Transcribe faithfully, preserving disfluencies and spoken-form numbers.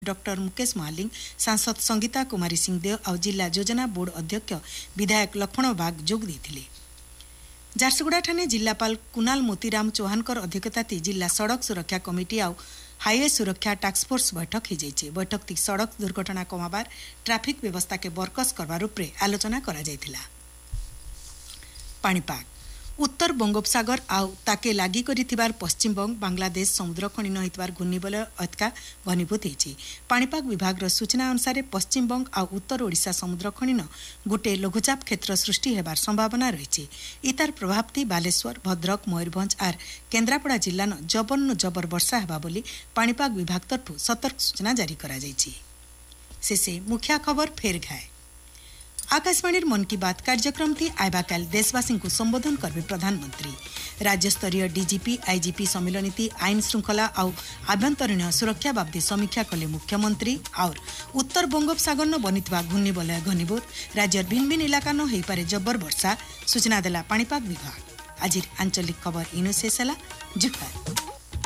Doctor Mukesh Mahaling, सांसद संगीता कुमारी सिंहदेव और जिला योजना बोर्ड अध्यक्ष विधायक लक्ष्मण बाग जोग देथिले। झारसुगुड़ा ठाणे जिलापाल कुणाल मोतीराम चौहानकर अध्यक्षताती जिला सड़क सुरक्षा कमिटी और हाईवे सुरक्षा टास्कफोर्स बैठक हो बैठक ती सड़क दुर्घटना कमाबार ट्रैफिक व्यवस्था के बरकस करबार उपरे आलोचना करा जायथिला। पाणीपाग उत्तर बंगोपसागर आउ ताके लागी करिथिबार पश्चिमबंग बांग्लादेश समुद्र खणीन होइतबार घूर्णिबलय अतका घनीभूत होइछि। पाणीपाग विभाग रो सूचना अनुसार पश्चिमबंग आउ उत्तर ओडिशा समुद्र खणीन गोटे लघुचाप क्षेत्र सृष्टि हेबार संभावना रहिछि। इतार प्रभावती बालेश्वर, भद्रक, मयूरभंज आर केन्द्रापड़ा जिल्लान जबरनु जबर वर्षा हेबा बोली पाणीपाग विभाग तरफु सतर्क सूचना जारी करा जाइछि। शेषे मुख्य खबर फेर घाए। आकाशवाणी मन की बात कार्यक्रम थी आयबा काल देशवासी को संबोधन करबे प्रधानमंत्री। राज्यस्तरीय डीजीपी आईजीपी सम्मिलन थी आईन श्रृंखला और आभ्यंतरीण सुरक्षा बाबदी समीक्षा कले मुख्यमंत्री। और उत्तर बंगोपसागर न बनितवा घूर्णिबलय घनीभूत राज्यर भिन्न भिन्न इलाका न होई पारे जबर वर्षा सूचना देला पाणीपाग विभाग। आज आंचलिक खबर इनु शेष होला। जुहार।